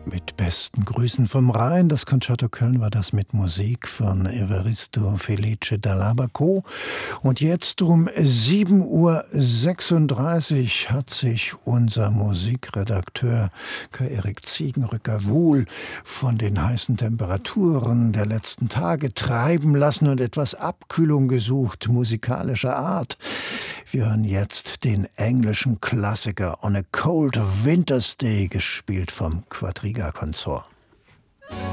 Mit besten Grüßen vom Rhein. Das Concerto Köln war das mit Musik von Evaristo Felice Dall'Abaco. Und jetzt um 7:36 Uhr hat sich unser Musikredakteur Kai-Erik Ziegenrücker wohl von den heißen Temperaturen der letzten Tage treiben lassen und etwas Abkühlung gesucht, musikalischer Art. Wir hören jetzt den englischen Klassiker On a Cold Winter's Day, gespielt vom Quadriga Consort.